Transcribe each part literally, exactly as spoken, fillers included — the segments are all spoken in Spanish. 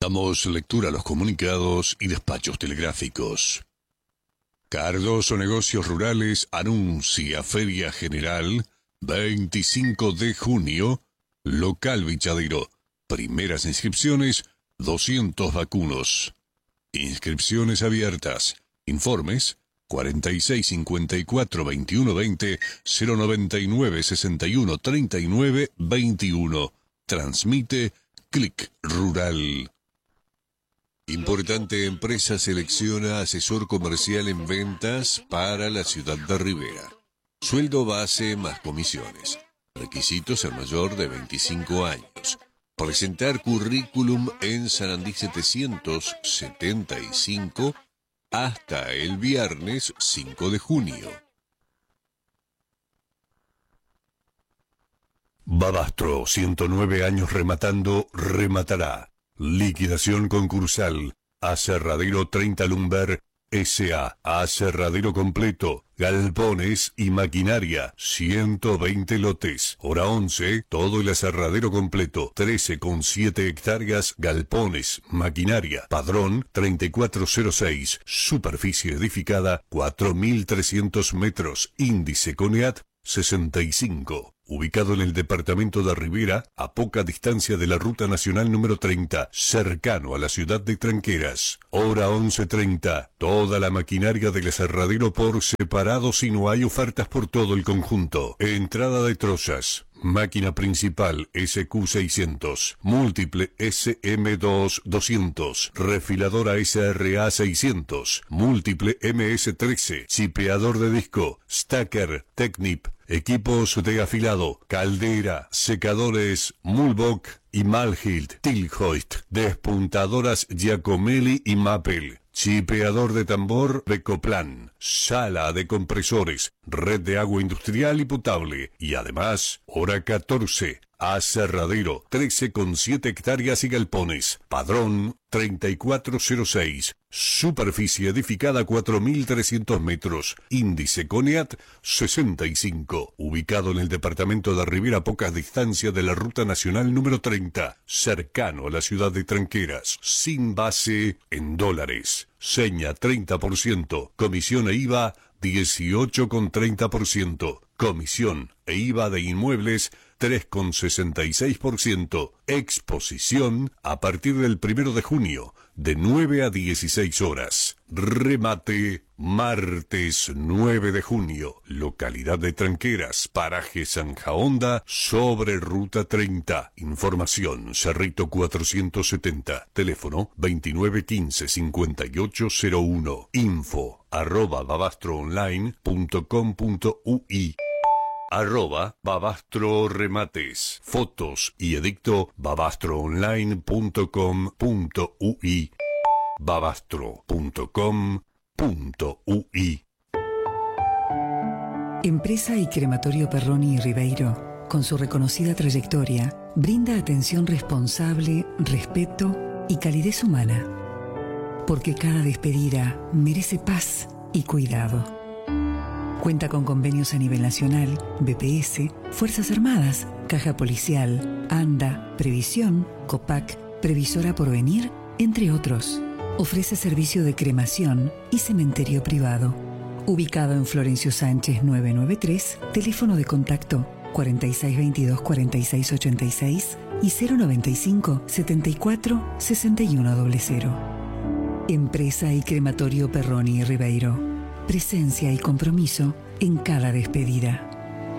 Damos lectura a los comunicados y despachos telegráficos. Cardoso Negocios Rurales anuncia Feria General veinticinco de junio, local Vichadero. Primeras inscripciones, doscientos vacunos. Inscripciones abiertas. Informes, cuarenta y seis cincuenta y cuatro veintiuno veinte, cero noventa y nueve sesenta y uno treinta y nueve veintiuno. Transmite Clic Rural. Importante empresa selecciona asesor comercial en ventas para la ciudad de Rivera. Sueldo base más comisiones. Requisitos ser mayor de veinticinco años. Presentar currículum en Sarandí setecientos setenta y cinco hasta el viernes cinco de junio. Babastro, ciento nueve años rematando, rematará. Liquidación concursal. Aserradero treinta Lumber S A Aserradero completo. Galpones y maquinaria. ciento veinte lotes. Hora once. Todo el aserradero completo. trece coma siete hectáreas. Galpones. Maquinaria. Padrón treinta y cuatro cero seis. Superficie edificada cuatro mil trescientos metros. Índice CONEAT sesenta y cinco. Ubicado en el departamento de Rivera, a poca distancia de la Ruta Nacional número treinta, cercano a la ciudad de Tranqueras. Hora once treinta. Toda la maquinaria del aserradero por separado si no hay ofertas por todo el conjunto. Entrada de trozas. Máquina principal S Q seiscientos. Múltiple S M dos doscientos. Refiladora S R A seiscientos. Múltiple M S trece. Chipeador de disco. Stacker. Technip. Equipos de afilado, caldera, secadores, Mulbach y Malhilt, Tilhoist, despuntadoras Giacomelli y Mappel, chipeador de tambor Becoplan, sala de compresores, red de agua industrial y potable, y además, hora catorce, aserradero, trece coma siete hectáreas y galpones, padrón treinta y cuatro cero seis, superficie edificada cuatro mil trescientos metros, índice CONEAT sesenta y cinco, ubicado en el departamento de Rivera a pocas distancias de la Ruta Nacional número treinta, cercano a la ciudad de Tranqueras, sin base en dólares, seña treinta por ciento, comisión e I V A dieciocho coma treinta por ciento, comisión e I V A de inmuebles tres coma sesenta y seis por ciento. Exposición a partir del primero de junio, de nueve a dieciséis horas. Remate, martes nueve de junio. Localidad de Tranqueras, paraje Zanja Honda, sobre Ruta treinta. Información, Cerrito cuatrocientos setenta. Teléfono veintinueve quince cincuenta y ocho cero uno. Info, arroba babastroonline punto com punto ui. Arroba Babastro Remates. Fotos y edicto babastroonline punto com punto ui. babastro punto com punto ui. Empresa y Crematorio Perroni y Ribeiro, con su reconocida trayectoria, brinda atención responsable, respeto y calidez humana. Porque cada despedida merece paz y cuidado. Cuenta con convenios a nivel nacional, B P S, Fuerzas Armadas, Caja Policial, ANDA, Previsión, COPAC, Previsora Porvenir, entre otros. Ofrece servicio de cremación y cementerio privado. Ubicado en Florencio Sánchez novecientos noventa y tres, teléfono de contacto cuarenta y seis veintidós cuarenta y seis ochenta y seis y cero noventa y cinco setenta y cuatro sesenta y uno cero. Empresa y Crematorio Perroni y Ribeiro. Presencia y compromiso en cada despedida.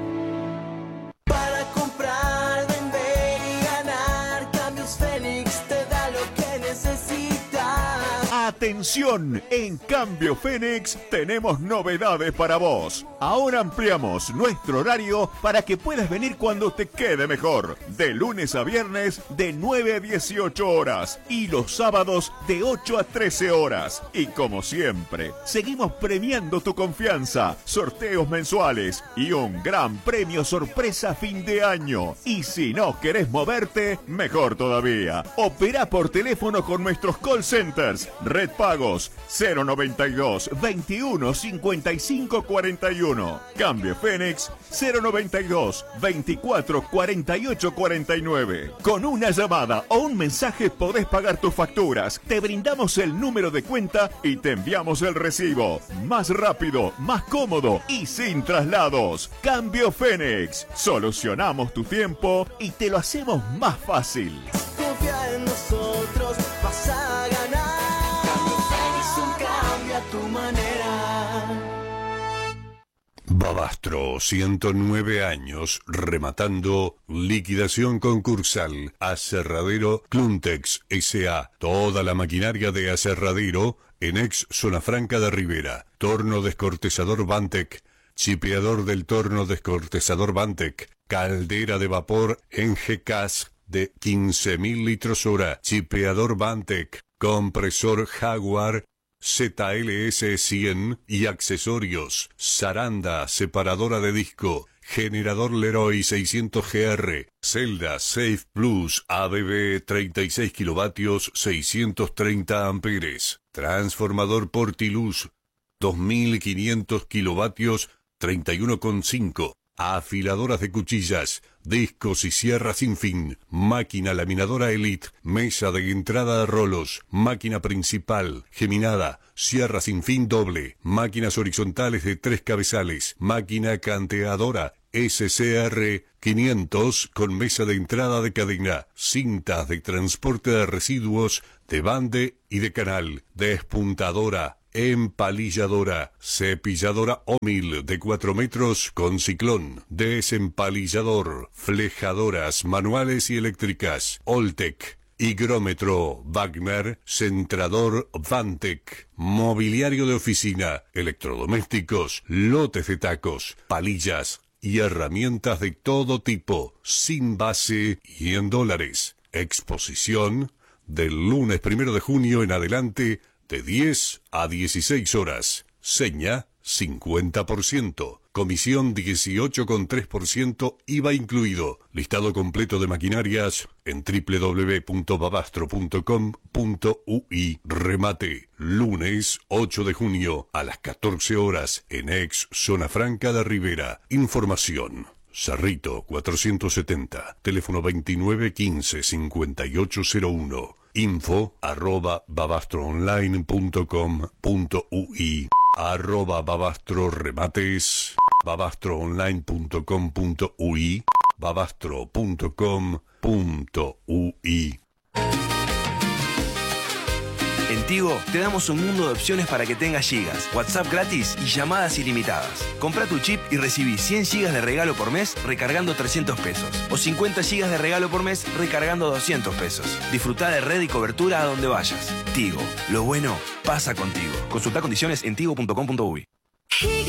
Para comprar, vender y ganar, Cambios Fénix te da lo que necesitas. Atención, en Cambio Fénix tenemos novedades para vos. Ahora ampliamos nuestro horario para que puedas venir cuando te quede mejor. De lunes a viernes de nueve a dieciocho horas y los sábados de ocho a trece horas. Y como siempre, seguimos premiando tu confianza, sorteos mensuales y un gran premio sorpresa fin de año. Y si no querés moverte, mejor todavía. Opera por teléfono con nuestros call centers, Red pagos. cero noventa y dos, veintiuno, cincuenta y cinco, cuarenta y uno. Cambio Fénix cero noventa y dos, veinticuatro, cuarenta y ocho, cuarenta y nueve. Con una llamada o un mensaje podés pagar tus facturas. Te brindamos el número de cuenta y te enviamos el recibo. Más rápido, más cómodo y sin traslados. Cambio Fénix. Solucionamos tu tiempo y te lo hacemos más fácil. Confía en nosotros, vas a ganar. Cambio Fénix, un cambio a tu manera. Babastro, ciento nueve años, rematando, liquidación concursal, Aserradero Cluntex S A Toda la maquinaria de aserradero en ex Zona Franca de Rivera. Torno descortezador Bantec, chipeador del torno descortezador Bantec, caldera de vapor en G C A S de quince mil litros hora, chipeador Bantec, compresor Jaguar Z L S cien y accesorios, zaranda, separadora de disco, generador Leroy seiscientos G R, celda Safe Plus A B B treinta y seis kilovatios, seiscientos treinta amperes, transformador Portiluz dos mil quinientos kilovatios, treinta y uno coma cinco, afiladoras de cuchillas, discos y sierras sin fin, máquina laminadora Elite, mesa de entrada de rolos, máquina principal, geminada, sierra sin fin doble, máquinas horizontales de tres cabezales, máquina canteadora S C R quinientos con mesa de entrada de cadena, cintas de transporte de residuos, de bande y de canal, despuntadora, empalilladora, cepilladora Omil de cuatro metros con ciclón, desempalillador, flejadoras manuales y eléctricas, Oltec, higrómetro Wagner, centrador Vantec, mobiliario de oficina, electrodomésticos, lotes de tacos, palillas y herramientas de todo tipo, sin base y en dólares. Exposición del lunes primero de junio en adelante, de diez a dieciséis horas. Seña cincuenta por ciento. Comisión dieciocho coma tres por ciento I V A incluido. Listado completo de maquinarias en doble u doble u doble u punto babastro punto com punto u i. Remate. Lunes ocho de junio a las catorce horas en ex Zona Franca de Rivera. Información. Cerrito cuatrocientos setenta. Teléfono veintinueve quince cincuenta y ocho cero uno. Info arroba babastroonline punto com punto u i, arroba babastro remates, babastroonline punto com punto u i, babastro punto com punto u i. En Tigo te damos un mundo de opciones para que tengas gigas, WhatsApp gratis y llamadas ilimitadas. Compra tu chip y recibí cien gigas de regalo por mes recargando trescientos pesos. O cincuenta gigas de regalo por mes recargando doscientos pesos. Disfruta de red y cobertura a donde vayas. Tigo, lo bueno pasa contigo. Consulta condiciones en tigo punto com punto u i.